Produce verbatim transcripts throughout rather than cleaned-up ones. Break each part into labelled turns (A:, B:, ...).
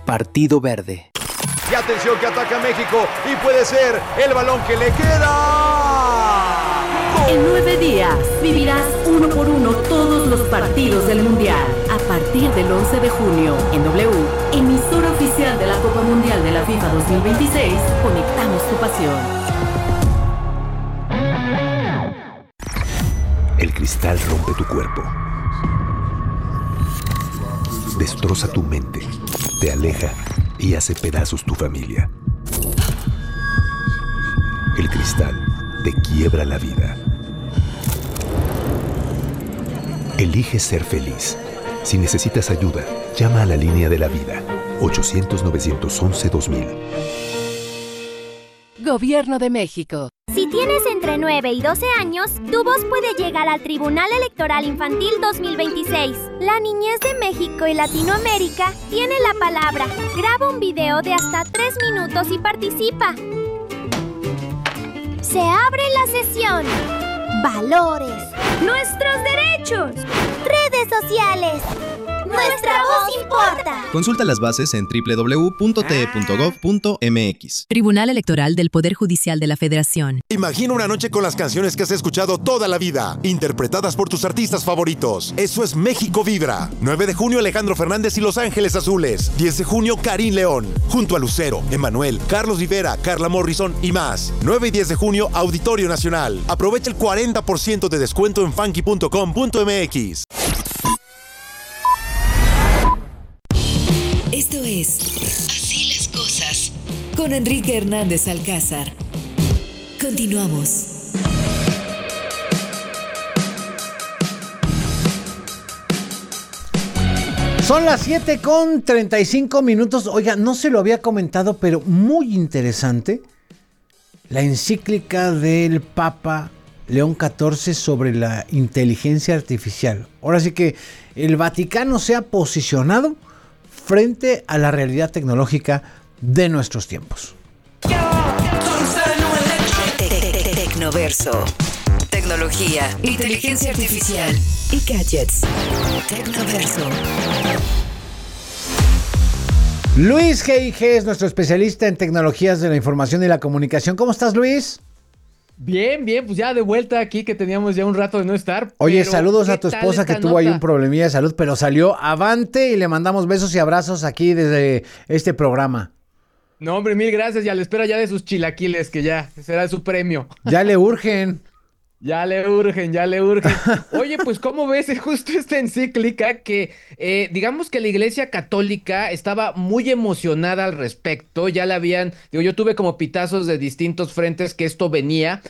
A: Partido Verde.
B: Y atención que ataca México y puede ser el balón que le queda. ¡Gol!
C: En nueve días vivirás uno por uno todos los partidos del Mundial. A partir del once de junio, en W, emisora oficial de la Copa Mundial de la FIFA dos mil veintiséis, conectamos tu pasión.
D: El cristal rompe tu cuerpo. Destroza tu mente, te aleja y hace pedazos tu familia. El cristal te quiebra la vida. Elige ser feliz. Si necesitas ayuda, llama a la línea de la vida, ochocientos, novecientos once, dos mil.
E: Gobierno de México.
F: Si tienes entre nueve y doce años, tu voz puede llegar al Tribunal Electoral Infantil dos mil veintiséis. La niñez de México y Latinoamérica tiene la palabra. Graba un video de hasta tres minutos y participa. Se abre la sesión. Valores. Nuestros derechos. Redes sociales. Nuestra voz importa.
G: Consulta las bases en doble u doble u doble u punto t e punto gov punto m x.
H: Tribunal Electoral del Poder Judicial de la Federación.
B: Imagina una noche con las canciones que has escuchado toda la vida, interpretadas por tus artistas favoritos. Eso es México Vibra. nueve de junio, Alejandro Fernández y Los Ángeles Azules. diez de junio, Karim León. Junto a Lucero, Emmanuel, Carlos Rivera, Carla Morrison y más. nueve y diez de junio, Auditorio Nacional. Aprovecha el cuarenta por ciento de descuento en funky punto com punto m x.
H: Esto es Así las cosas con Enrique Hernández Alcázar. Continuamos.
I: Son las siete con treinta y cinco minutos. Oiga, no se lo había comentado, pero muy interesante la encíclica del Papa León catorce sobre la inteligencia artificial. Ahora sí que el Vaticano se ha posicionado frente a la realidad tecnológica de nuestros tiempos.
H: Tecnoverso. Tecnología, inteligencia artificial y gadgets. Tecnoverso.
I: Luis G I G es nuestro especialista en tecnologías de la información y la comunicación. ¿Cómo estás, Luis?
J: Bien, bien, pues ya de vuelta aquí que teníamos ya un rato de no estar.
I: Oye, saludos a tu esposa que tuvo nota? ahí un problemilla de salud, pero salió avante y le mandamos besos y abrazos aquí desde este programa.
J: No, hombre, mil gracias y a la espera ya de sus chilaquiles, que ya será su premio.
I: Ya le urgen.
J: Ya le urgen, ya le urgen. Oye, pues ¿cómo ves justo esta encíclica que eh, digamos que la Iglesia Católica estaba muy emocionada al respecto? Ya la habían, digo, yo tuve como pitazos de distintos frentes que esto venía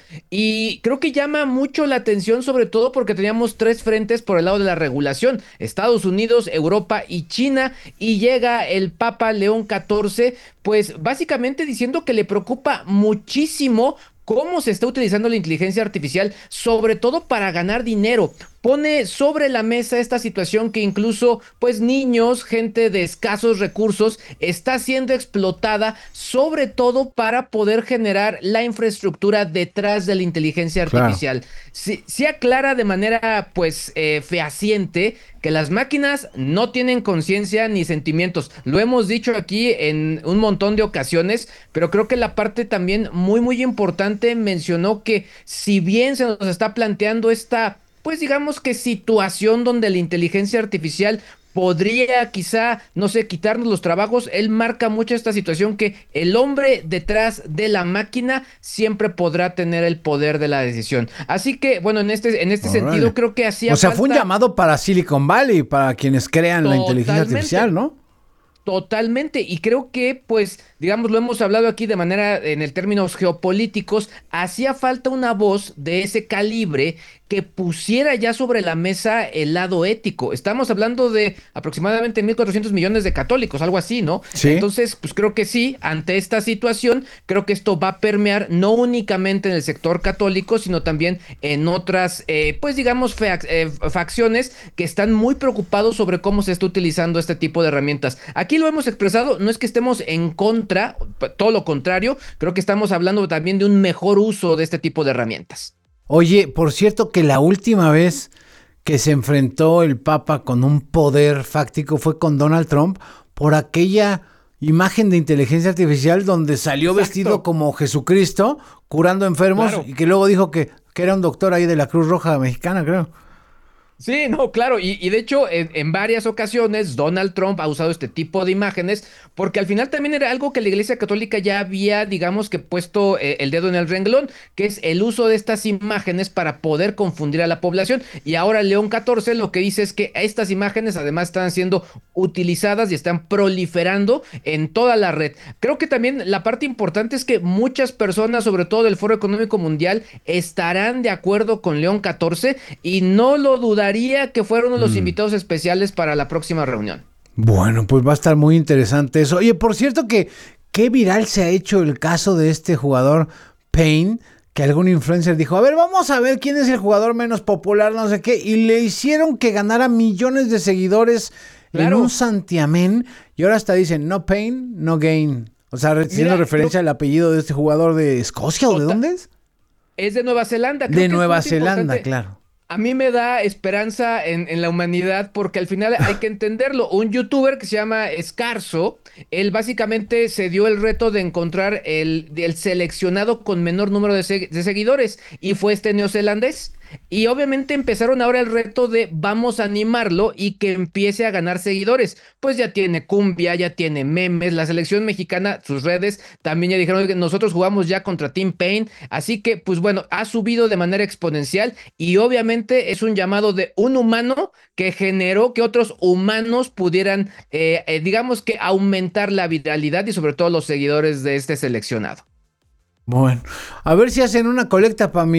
J: y creo que llama mucho la atención, sobre todo porque teníamos tres frentes por el lado de la regulación: Estados Unidos, Europa y China, y llega el Papa León catorce, pues básicamente diciendo que le preocupa muchísimo cómo se está utilizando la inteligencia artificial, sobre todo para ganar dinero. Pone sobre la mesa esta situación que incluso, pues, niños, gente de escasos recursos, está siendo explotada, sobre todo para poder generar la infraestructura detrás de la inteligencia artificial. Claro. Sí, sí aclara de manera, pues, eh, fehaciente que las máquinas no tienen conciencia ni sentimientos. Lo hemos dicho aquí en un montón de ocasiones, pero creo que la parte también muy, muy importante mencionó que si bien se nos está planteando esta, pues digamos que situación donde la inteligencia artificial podría quizá, no sé, quitarnos los trabajos, él marca mucho esta situación que el hombre detrás de la máquina siempre podrá tener el poder de la decisión. Así que, bueno, en este, en este sentido creo que hacía
I: O sea,
J: falta...
I: fue un llamado para Silicon Valley, para quienes crean Totalmente. la inteligencia artificial, ¿no?
J: Totalmente, y creo que, pues, digamos, lo hemos hablado aquí de manera, en el términos geopolíticos, hacía falta una voz de ese calibre que pusiera ya sobre la mesa el lado ético. Estamos hablando de aproximadamente mil cuatrocientos millones de católicos, algo así, ¿no?
I: Sí.
J: Entonces, pues creo que sí, ante esta situación, creo que esto va a permear no únicamente en el sector católico, sino también en otras, eh, pues digamos, fac- eh, facciones que están muy preocupados sobre cómo se está utilizando este tipo de herramientas. Aquí lo hemos expresado, no es que estemos en contra, todo lo contrario, creo que estamos hablando también de un mejor uso de este tipo de herramientas.
I: Oye, por cierto que la última vez que se enfrentó el Papa con un poder fáctico fue con Donald Trump por aquella imagen de inteligencia artificial donde salió
J: Exacto.
I: vestido como Jesucristo, curando enfermos,
J: Claro.
I: y que luego dijo que, que era un doctor ahí de la Cruz Roja Mexicana, creo.
J: Sí, no, claro, y, y de hecho en, en varias ocasiones Donald Trump ha usado este tipo de imágenes porque al final también era algo que la Iglesia Católica ya había, digamos que puesto eh, el dedo en el renglón, que es el uso de estas imágenes para poder confundir a la población. Y ahora León catorce lo que dice es que estas imágenes además están siendo utilizadas y están proliferando en toda la red. Creo que también la parte importante es que muchas personas, sobre todo del Foro Económico Mundial, estarán de acuerdo con León catorce y no lo dudarán que fueron uno de los mm. invitados especiales para la próxima reunión.
I: Bueno, pues va a estar muy interesante eso. Oye, por cierto que qué viral se ha hecho el caso de este jugador Payne, que algún influencer dijo, a ver, vamos a ver quién es el jugador menos popular, no sé qué, y le hicieron que ganara millones de seguidores claro. en un santiamén, y ahora hasta dicen, no pain, no gain. O sea, haciendo referencia yo... al apellido de este jugador de Escocia, ¿o de dónde es?
J: Es de Nueva Zelanda.
I: Creo de Nueva Zelanda, claro.
J: A mí me da esperanza en, en la humanidad porque al final hay que entenderlo. Un youtuber que se llama Escarzo, él básicamente se dio el reto de encontrar el, el seleccionado con menor número de, se, de seguidores y fue este neozelandés. Y obviamente empezaron ahora el reto de vamos a animarlo y que empiece a ganar seguidores. Pues ya tiene cumbia, ya tiene memes, la selección mexicana, sus redes también ya dijeron que nosotros jugamos ya contra Team Pain, así que pues bueno, ha subido de manera exponencial y obviamente es un llamado de un humano que generó que otros humanos pudieran, eh, eh, digamos que aumentar la viralidad y sobre todo los seguidores de este seleccionado.
I: Bueno, a ver si hacen una colecta para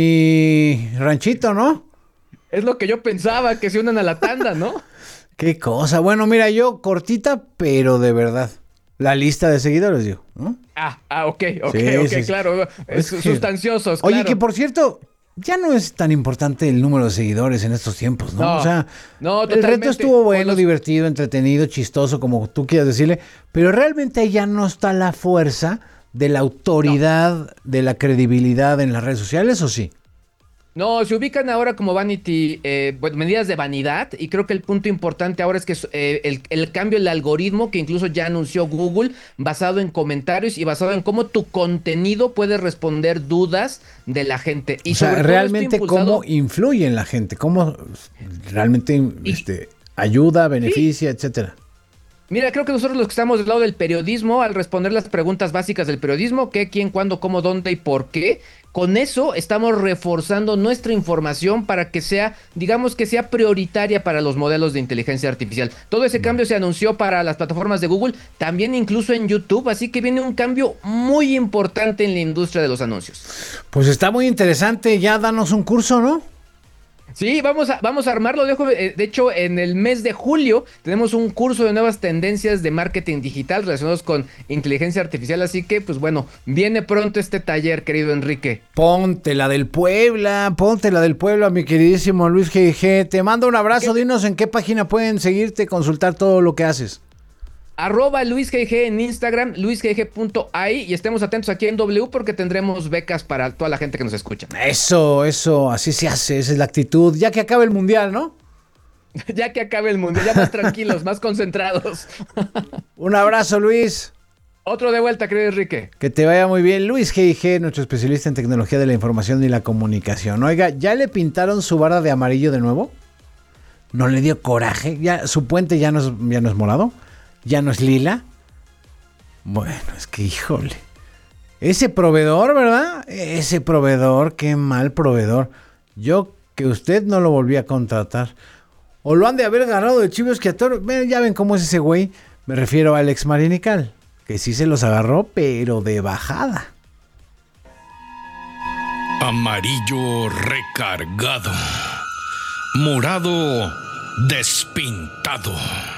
I: mi ranchito, ¿no?
J: Es lo que yo pensaba, que se unan a la tanda, ¿no?
I: Qué cosa. Bueno, mira, yo cortita, pero de verdad. La lista de seguidores, digo, ¿no?
J: Ah, ah, ok, ok,
I: sí,
J: ok,
I: sí,
J: claro. Es
I: que...
J: sustanciosos,
I: Oye,
J: claro.
I: que por cierto, ya no es tan importante el número de seguidores en estos tiempos, ¿no?
J: No,
I: o sea,
J: no,
I: el reto estuvo bueno, los... divertido, entretenido, chistoso, como tú quieras decirle, pero realmente ya no está la fuerza de la autoridad, no. de la credibilidad en las redes sociales, ¿o sí?
J: No, se ubican ahora como vanity, eh, medidas de vanidad, y creo que el punto importante ahora es que eh, el, el cambio del algoritmo que incluso ya anunció Google, basado en comentarios y basado en cómo tu contenido puede responder dudas de la gente. Y
I: o sea,
J: sobre
I: realmente
J: todo impulsado...
I: cómo influye en la gente, cómo realmente y... este, ayuda, beneficia, sí. etcétera.
J: Mira, creo que nosotros los que estamos del lado del periodismo, al responder las preguntas básicas del periodismo, qué, quién, cuándo, cómo, dónde y por qué, con eso estamos reforzando nuestra información para que sea, digamos que sea prioritaria para los modelos de inteligencia artificial. Todo ese cambio se anunció para las plataformas de Google, también incluso en YouTube, así que viene un cambio muy importante en la industria de los anuncios.
I: Pues está muy interesante, ya danos un curso, ¿no?
J: Sí, vamos a, vamos a armarlo. De hecho, en el mes de julio tenemos un curso de nuevas tendencias de marketing digital relacionados con inteligencia artificial. Así que, pues bueno, viene pronto este taller, querido Enrique.
I: Ponte la del Puebla, ponte la del Puebla, mi queridísimo Luis G G. Te mando un abrazo. ¿Qué? Dinos en qué página pueden seguirte, consultar todo lo que haces.
J: Arroba Luis G G en Instagram, luis g g punto a i, y estemos atentos aquí en W porque tendremos becas para toda la gente que nos escucha.
I: Eso, eso, así se hace, esa es la actitud. Ya que acabe el mundial, ¿no?
J: Ya que acabe el mundial, ya más tranquilos, más concentrados.
I: Un abrazo, Luis.
J: Otro de vuelta, querido Enrique.
I: Que te vaya muy bien. Luis G G, nuestro especialista en tecnología de la información y la comunicación. Oiga, ¿ya le pintaron su barra de amarillo de nuevo? ¿No le dio coraje? ¿Ya, su puente ya no es, ya no es morado? ¿Ya no es lila? Bueno, es que híjole. Ese proveedor, ¿verdad? Ese proveedor, qué mal proveedor. Yo que usted no lo volví a contratar. O lo han de haber agarrado de chivo expiatorio. Ya ven cómo es ese güey. Me refiero a Alex Marinical, que sí se los agarró, pero de bajada.
A: Amarillo recargado. Morado despintado.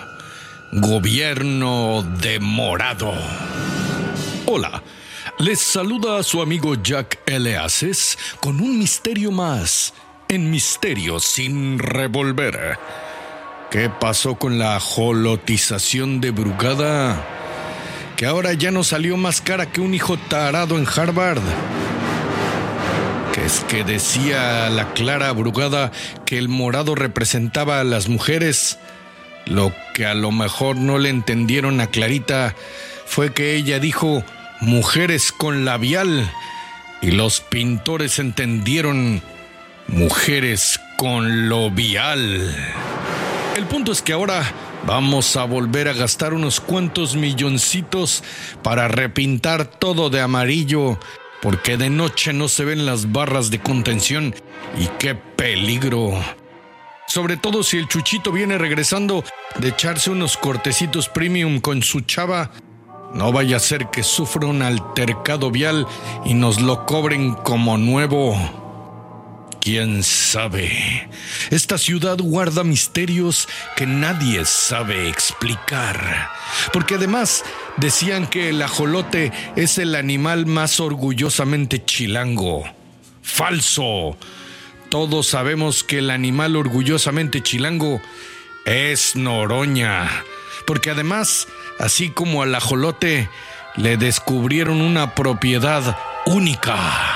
A: Gobierno de morado. Hola, les saluda su amigo Jack L. Aces con un misterio más en Misterio sin revolver. ¿Qué pasó con la jolotización de Brugada? Que ahora ya no salió más cara que un hijo tarado en Harvard. Que es que decía la Clara Brugada que el morado representaba a las mujeres. Lo que a lo mejor no le entendieron a Clarita fue que ella dijo mujeres con labial y los pintores entendieron mujeres con lobial. El punto es que ahora vamos a volver a gastar unos cuantos milloncitos para repintar todo de amarillo, porque de noche no se ven las barras de contención y qué peligro. Sobre todo si el Chuchito viene regresando de echarse unos cortecitos premium con su chava. No vaya a ser que sufra un altercado vial y nos lo cobren como nuevo. ¿Quién sabe? Esta ciudad guarda misterios que nadie sabe explicar. Porque además decían que el ajolote es el animal más orgullosamente chilango. ¡Falso! Todos sabemos que el animal orgullosamente chilango es Noroña. Porque además, así como al ajolote, le descubrieron una propiedad única.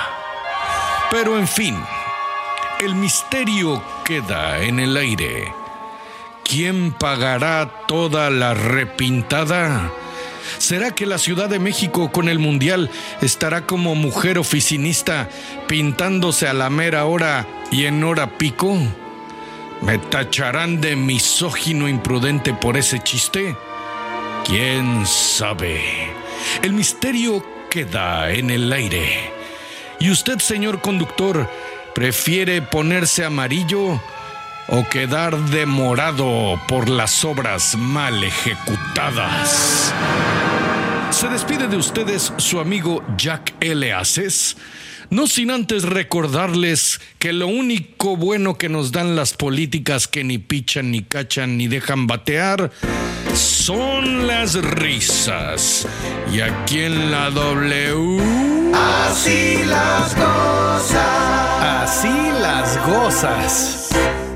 A: Pero en fin, el misterio queda en el aire. ¿Quién pagará toda la repintada? ¿Será que la Ciudad de México con el Mundial estará como mujer oficinista pintándose a la mera hora y en hora pico? ¿Me tacharán de misógino imprudente por ese chiste? ¿Quién sabe? El misterio queda en el aire. ¿Y usted, señor conductor, prefiere ponerse amarillo o quedar de morado por las obras mal ejecutadas? Se despide de ustedes su amigo Jack L. Aces, no sin antes recordarles que lo único bueno que nos dan las políticas que ni pichan, ni cachan, ni dejan batear son las risas. Y aquí en la W...
E: Así las cosas.
A: Así las gozas.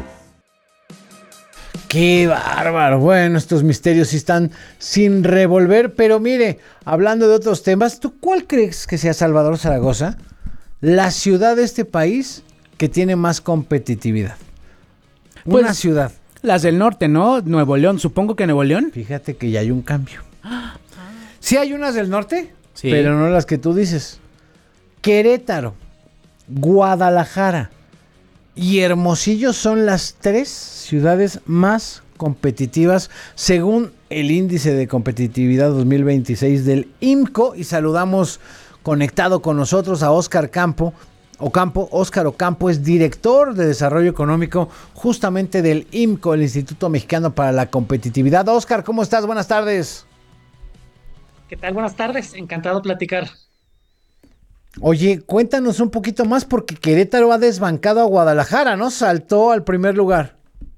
I: ¡Qué bárbaro! Bueno, estos misterios sí están sin revolver, pero mire, hablando de otros temas, ¿tú cuál crees que sea, Salvador Zaragoza, la ciudad de este país que tiene más competitividad?
K: Pues,
I: una ciudad.
K: Las del norte, ¿no? Nuevo León, supongo que Nuevo León.
I: Fíjate que ya hay un cambio. Sí hay unas del norte,
K: sí,
I: pero no las que tú dices. Querétaro, Guadalajara y Hermosillo son las tres ciudades más competitivas según el índice de competitividad dos mil veintiséis del I M C O. Y saludamos conectado con nosotros a Óscar Campo. Ocampo, Óscar Ocampo es director de Desarrollo Económico justamente del I M C O, el Instituto Mexicano para la Competitividad. Óscar, ¿cómo estás? Buenas tardes.
L: ¿Qué tal? Buenas tardes, encantado de platicar.
I: Oye, cuéntanos un poquito más porque Querétaro ha desbancado a Guadalajara, ¿no? Saltó al primer lugar.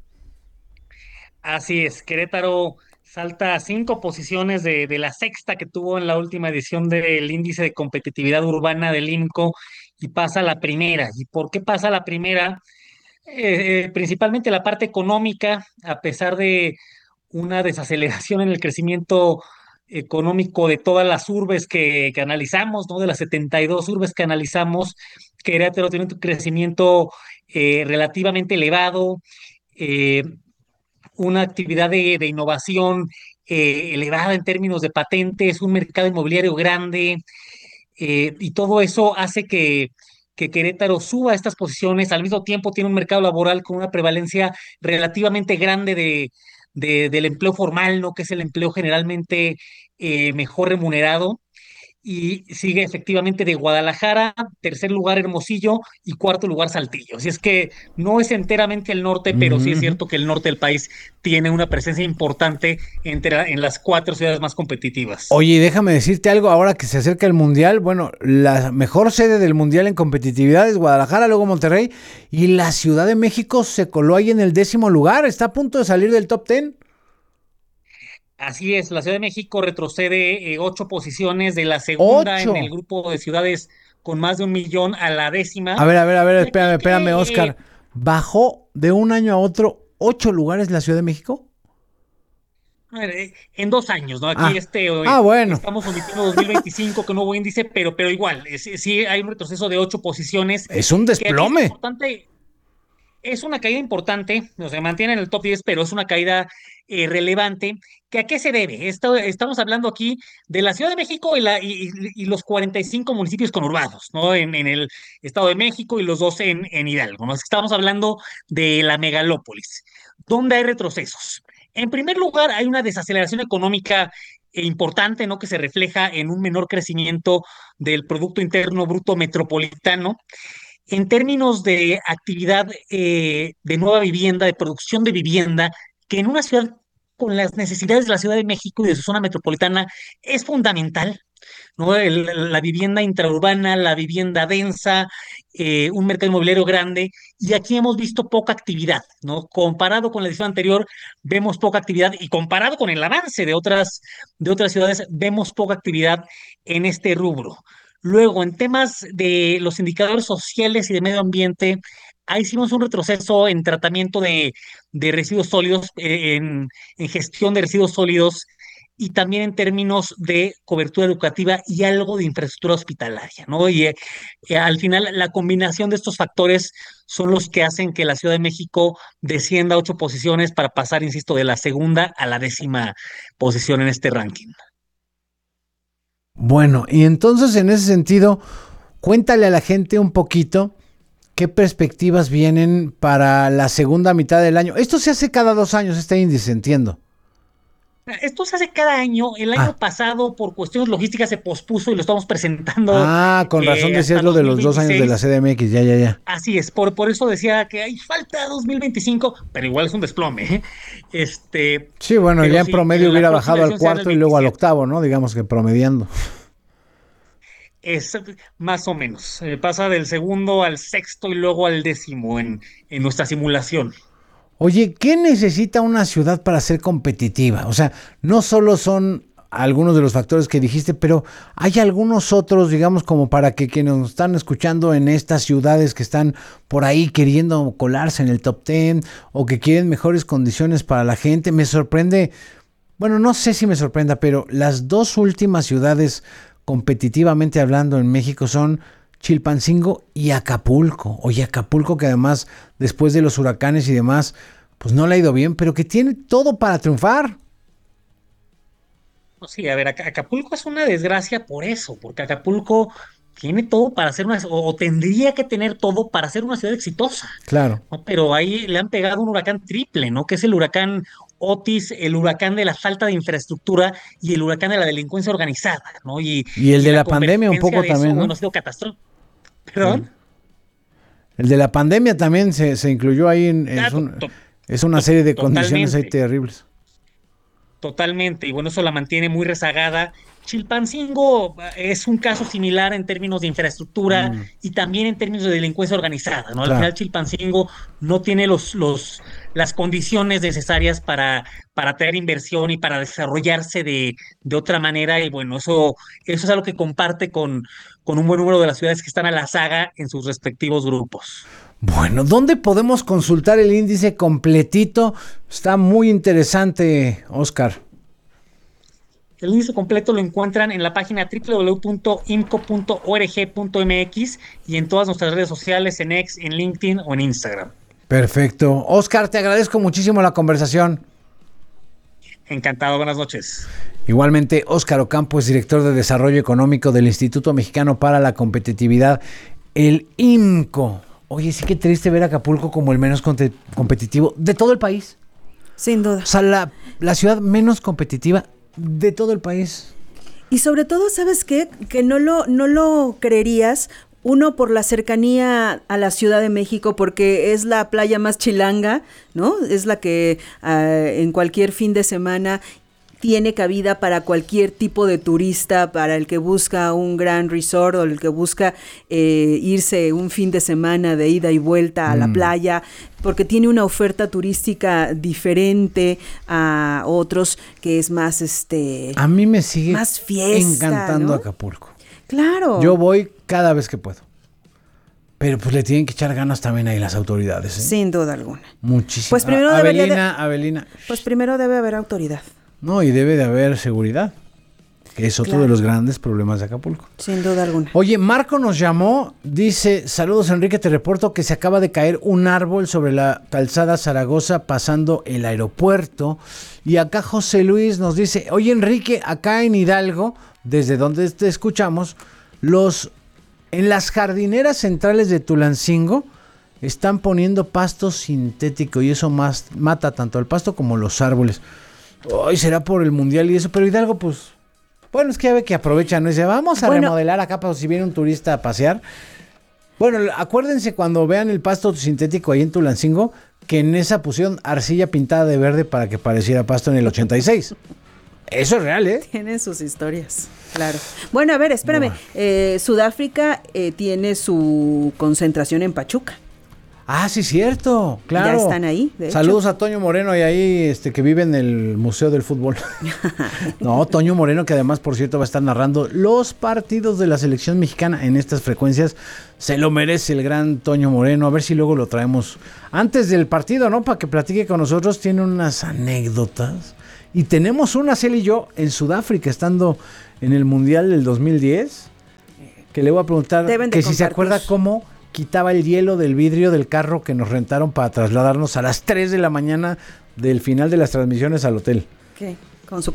L: Así es, Querétaro salta a cinco posiciones de, de la sexta que tuvo en la última edición del índice de competitividad urbana del I M C O y pasa a la primera. ¿Y por qué pasa a la primera? Eh, eh, principalmente la parte económica, a pesar de una desaceleración en el crecimiento económico de todas las urbes que, que analizamos, ¿no? De las setenta y dos urbes que analizamos, Querétaro tiene un crecimiento eh, relativamente elevado, eh, una actividad de, de innovación eh, elevada en términos de patentes, un mercado inmobiliario grande, eh, y todo eso hace que, que Querétaro suba a estas posiciones. Al mismo tiempo tiene un mercado laboral con una prevalencia relativamente grande de, de, del empleo formal, ¿no? Que es el empleo generalmente eh, mejor remunerado. Y sigue efectivamente de Guadalajara, tercer lugar Hermosillo y cuarto lugar Saltillo. Así es que no es enteramente el norte, pero sí es cierto que el norte del país tiene una presencia importante entre, en las cuatro ciudades más competitivas.
I: Oye, déjame decirte algo ahora que se acerca el Mundial. Bueno, la mejor sede del Mundial en competitividad es Guadalajara, luego Monterrey, y la Ciudad de México se coló ahí en el décimo lugar. Está a punto de salir del top ten.
L: Así es, la Ciudad de México retrocede eh, ocho posiciones de la segunda
I: ¿Ocho?
L: en el grupo de ciudades con más de un millón a la décima.
I: A ver, a ver, a ver, espérame, espérame, Óscar. ¿Bajó de un año a otro ocho lugares la Ciudad de México?
L: En dos años, ¿no? Aquí
I: Ah.
L: este, eh,
I: Ah, bueno.
L: estamos omitiendo dos mil veinticinco, que nuevo índice, pero, pero igual, eh, sí, sí hay un retroceso de ocho posiciones.
I: Es un
L: Que aquí es
I: desplome.
L: importante, Es una caída importante, o sea, mantiene en el top diez, pero es una caída eh, relevante. ¿Que a qué se debe? Esto- estamos hablando aquí de la Ciudad de México y, la, y, y- y los cuarenta y cinco municipios conurbados, ¿no? En, en el Estado de México y los dos en, en Hidalgo, ¿no? Estamos hablando de la megalópolis, donde hay retrocesos. En primer lugar, hay una desaceleración económica eh, importante, ¿no? Que se refleja en un menor crecimiento del Producto Interno Bruto metropolitano. En términos de actividad eh, de nueva vivienda, de producción de vivienda, que en una ciudad con las necesidades de la Ciudad de México y de su zona metropolitana es fundamental, ¿no? El- la vivienda intraurbana, la vivienda densa, eh, un mercado inmobiliario grande, y aquí hemos visto poca actividad, ¿no? Comparado con la edición anterior, vemos poca actividad, y comparado con el avance de otras, de otras ciudades, vemos poca actividad en este rubro. Luego, en temas de los indicadores sociales y de medio ambiente, ahí hicimos un retroceso en tratamiento de, de residuos sólidos, eh, en, en gestión de residuos sólidos, y también en términos de cobertura educativa y algo de infraestructura hospitalaria, ¿no? Y eh, eh, al final la combinación de estos factores son los que hacen que la Ciudad de México descienda ocho posiciones para pasar, insisto, de la segunda a la décima posición en este ranking.
I: Bueno, y entonces en ese sentido, cuéntale a la gente un poquito qué perspectivas vienen para la segunda mitad del año. Esto se hace cada dos años, este índice, entiendo.
L: Esto se hace cada año. El año
I: Ah.
L: pasado, por cuestiones logísticas, se pospuso y lo estamos presentando.
I: Ah, con razón
L: eh,
I: decías
L: hasta
I: lo de los dos años de la
L: dos mil veintiséis.
I: C D M X, ya, ya, ya.
L: Así es, por, por eso decía que hay falta dos mil veinticinco, pero igual es un desplome, ¿eh? Este,
I: Sí, bueno,
L: pero
I: ya en
L: sí,
I: promedio
L: la
I: hubiera
L: próxima
I: bajado al
L: edición será en el
I: cuarto y luego al
L: veintisiete.
I: octavo, ¿no? Digamos que promediando.
L: Es más o menos. Eh, pasa del segundo al sexto y luego al décimo en, en nuestra simulación.
I: Oye, ¿qué necesita una ciudad para ser competitiva? O sea, no solo son algunos de los factores que dijiste, pero hay algunos otros, digamos, como para que quienes nos están escuchando en estas ciudades que están por ahí queriendo colarse en el top diez o que quieren mejores condiciones para la gente. Me sorprende, bueno, no sé si me sorprenda, pero las dos últimas ciudades competitivamente hablando en México son Chilpancingo y Acapulco. Oye, Acapulco que además después de los huracanes y demás, pues no le ha ido bien, pero que tiene todo para triunfar.
L: Pues sí, a ver, Aca- Acapulco es una desgracia por eso, porque Acapulco tiene todo para ser una, o, o tendría que tener todo para ser una ciudad exitosa,
I: Claro.
L: ¿no? Pero ahí le han pegado un huracán triple, ¿no? Que es el huracán Otis, el huracán de la falta de infraestructura y el huracán de la delincuencia organizada, ¿no? Y,
I: Y el
L: y
I: de
L: la
I: la pandemia un
L: convergencia
I: poco
L: de eso,
I: también, ¿no?
L: bueno, ha sido catastrófico. ¿Perdón?
I: El de la pandemia también se, se incluyó ahí. En,
L: Ah,
I: es, un-
L: to- to-
I: es una serie de
L: totalmente.
I: condiciones ahí terribles.
L: Totalmente, y bueno, eso la mantiene muy rezagada. Chilpancingo eh, es un caso similar en términos de infraestructura
I: Mm.
L: y también en términos de delincuencia organizada, ¿no? Al
I: Claro.
L: final Chilpancingo no tiene los, los, las condiciones necesarias para, para atraer inversión y para desarrollarse de, de otra manera, y bueno, eso, eso es algo que comparte con, con un buen número de las ciudades que están a la saga en sus respectivos grupos.
I: Bueno, ¿dónde podemos consultar el índice completito? Está muy interesante, Oscar.
L: El índice completo lo encuentran en la página doble u doble u doble u punto i m c o punto org punto m x y en todas nuestras redes sociales, en X, en LinkedIn o en Instagram.
I: Perfecto. Oscar, te agradezco muchísimo la conversación.
L: Encantado, buenas noches.
I: Igualmente, Óscar Ocampo es director de Desarrollo Económico del Instituto Mexicano para la Competitividad, el I M C O. Oye, sí que triste ver a Acapulco como el menos conte- competitivo de todo el país.
M: Sin duda.
I: O sea, la, la ciudad menos competitiva de todo el país.
M: Y sobre todo, ¿sabes qué? Que no lo, no lo creerías. Uno, por la cercanía a la Ciudad de México, porque es la playa más chilanga, ¿no? Es la que uh, en cualquier fin de semana tiene cabida para cualquier tipo de turista, para el que busca un gran resort o el que busca eh, irse un fin de semana de ida y vuelta a mm. la playa, porque tiene una oferta turística diferente a otros, que es más, este...
I: A mí me sigue
M: más fiesta,
I: encantando
M: ¿no?
I: Acapulco.
M: Claro.
I: Yo voy cada vez que puedo. Pero pues le tienen que echar ganas también ahí las autoridades, ¿eh?
M: Sin duda alguna.
I: Muchísimo.
M: Pues primero
I: A-
M: debería
I: Avelina,
M: de...
I: Avelina.
M: Pues primero debe haber autoridad.
I: No, y debe de haber seguridad. que es otro
M: Claro.
I: de los grandes problemas de Acapulco.
M: Sin duda alguna.
I: Oye, Marco nos llamó, dice, saludos Enrique, te reporto que se acaba de caer un árbol sobre la calzada Zaragoza pasando el aeropuerto. Y acá José Luis nos dice, oye Enrique, acá en Hidalgo, desde donde te escuchamos, los en las jardineras centrales de Tulancingo están poniendo pasto sintético y eso más mata tanto al pasto como los árboles. Hoy será por el mundial y eso, pero Hidalgo, pues, bueno, es que ya ve que aprovechan, ¿no? Dice, vamos a
M: Bueno.
I: remodelar acá para si viene un turista a pasear. Bueno, acuérdense cuando vean el pasto sintético ahí en Tulancingo, que en esa pusieron arcilla pintada de verde para que pareciera pasto en el ochenta y seis. Eso es real, ¿eh?
M: Tienen sus historias, claro. Bueno, a ver, espérame.
I: Buah.
M: Eh, Sudáfrica eh, tiene su concentración en Pachuca.
I: Ah, sí, cierto, claro.
M: Ya están ahí, de hecho.
I: Saludos a Toño Moreno y ahí este que vive en el Museo del Fútbol. No, Toño Moreno, que además, por cierto, va a estar narrando los partidos de la selección mexicana en estas frecuencias. Se lo merece el gran Toño Moreno. A ver si luego lo traemos antes del partido, ¿no? Para que platique con nosotros. Tiene unas anécdotas. Y tenemos unas, él y yo, en Sudáfrica, estando en el Mundial del dos mil diez, que le voy a preguntar
M: Deben de
I: que si se
M: compartir.
I: acuerda cómo quitaba el hielo del vidrio del carro que nos rentaron para trasladarnos a las tres de la mañana del final de las transmisiones al hotel.
M: ¿Qué? Con su